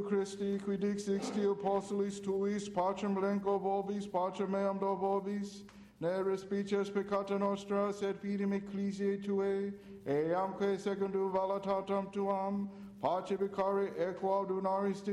Jesu Christi, qui dixti apostolis tuis, pacem blanco vobis, pacem meam do vobis, ne respices peccata nostra, sed fidem ecclesiae tuae, eamque secundum voluntatem tuam, pace vicare equo audunaris